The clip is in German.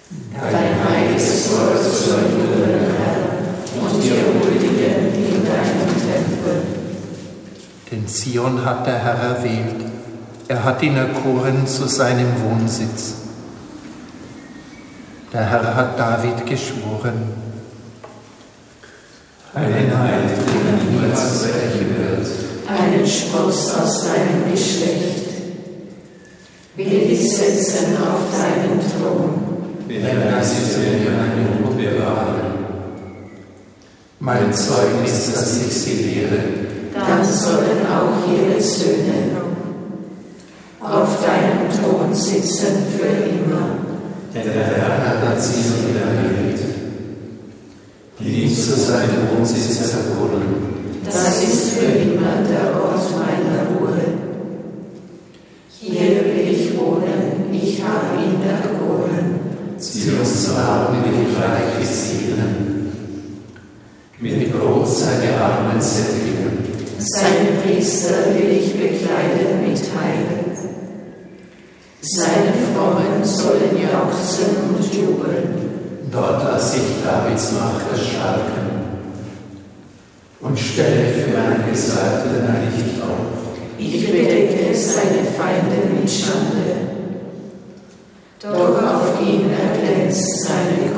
Dein heiliges Volk soll jubeln, Herr, und dir huldigen in deinem Tempel. Denn Zion hat der Herr erwählt, er hat ihn erkoren zu seinem Wohnsitz. Der Herr hat David geschworen: Einen Heil, den niemals brechen wird, einen Spross aus deinem Geschlecht, will ich setzen auf deinen Thron. wenn sie meine Ruhe bewahren. Mein Zeugnis, das ich sie lehre, Dann sollen auch ihre Söhne auf deinem Thron sitzen für immer. denn der Herr hat sie erwählt, die ihn zu seinem Wohnsitz erkoren. Das ist für immer der Ort meiner Ruhe. Hier will ich wohnen, ich habe ihn erkoren. Zions Arme will ich reich segnen, mit Brot seine Armen sättigen. Seine Priester will ich bekleiden mit Heil. Seine Frommen sollen jauchzen und jubeln. Dort lasse ich Davids Macht erstarken und stelle für meine Gesalbten ein Licht auf. Ich bedecke seine Feinde mit Schande. Doch auf ihn erglänzt seine